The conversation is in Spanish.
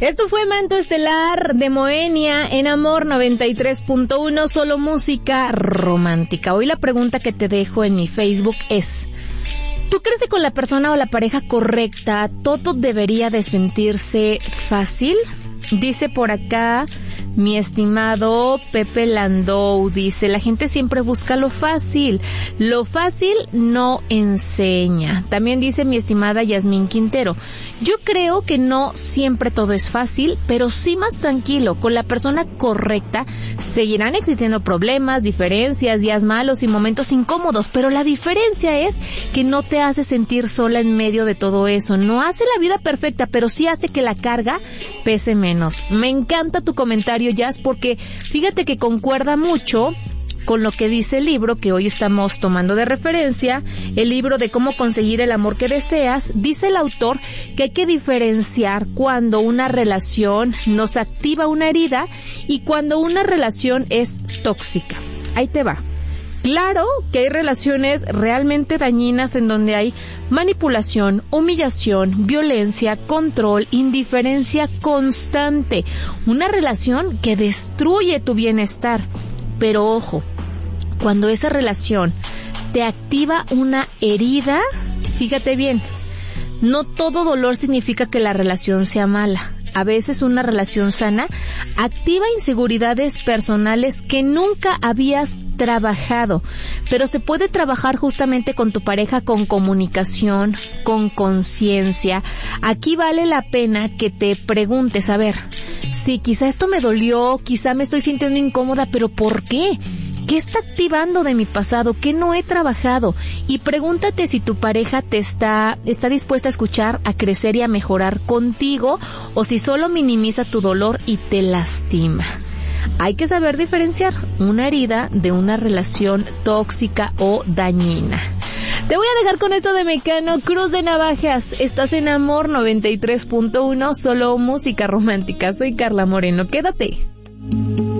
Esto fue Manto Estelar de Moenia en Amor 93.1, solo música romántica. Hoy la pregunta que te dejo en mi Facebook es: ¿tú crees que con la persona o la pareja correcta todo debería de sentirse fácil? Dice por acá mi estimado Pepe Landau, dice, la gente siempre busca lo fácil no enseña. También dice mi estimada Yasmín Quintero, yo creo que no siempre todo es fácil, pero sí más tranquilo. Con la persona correcta seguirán existiendo problemas, diferencias, días malos y momentos incómodos, pero la diferencia es que no te hace sentir sola en medio de todo eso. No hace la vida perfecta, pero sí hace que la carga pese menos. Me encanta tu comentario, Jazz, porque fíjate que concuerda mucho con lo que dice el libro que hoy estamos tomando de referencia, el libro de Cómo conseguir el amor que deseas. Dice el autor que hay que diferenciar cuando una relación nos activa una herida y cuando una relación es tóxica. Ahí te va. Claro que hay relaciones realmente dañinas en donde hay manipulación, humillación, violencia, control, indiferencia constante. Una relación que destruye tu bienestar. Pero ojo, cuando esa relación te activa una herida, fíjate bien, no todo dolor significa que la relación sea mala. A veces una relación sana activa inseguridades personales que nunca habías trabajado, pero se puede trabajar justamente con tu pareja con comunicación, con conciencia. Aquí vale la pena que te preguntes, a ver, sí, quizá esto me dolió, quizá me estoy sintiendo incómoda, pero ¿por qué? ¿Qué está activando de mi pasado? ¿Qué no he trabajado? Y pregúntate si tu pareja te está dispuesta a escuchar, a crecer y a mejorar contigo, o si solo minimiza tu dolor y te lastima. Hay que saber diferenciar una herida de una relación tóxica o dañina. Te voy a dejar con esto de Mecano, Cruz de Navajas. Estás en Amor 93.1, solo música romántica. Soy Carla Moreno. Quédate.